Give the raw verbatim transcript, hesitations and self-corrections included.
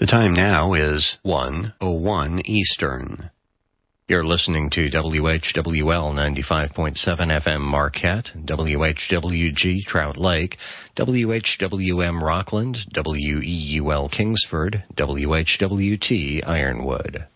The time now is one oh one Eastern. You're listening to W H W L ninety-five point seven F M Marquette, W H W G Trout Lake, W H W M Rockland, W E U L Kingsford, W H W T Ironwood.